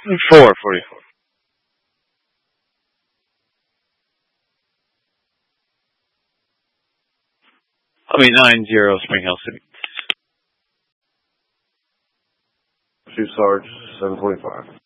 Four for you. I'll be 9-0 Spring Hill City. Shoot Sarge, 725.